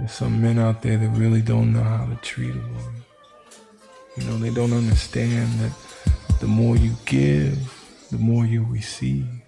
There's some men out there that really don't know how to treat a woman. You know, they don't understand that the more you give, the more you receive.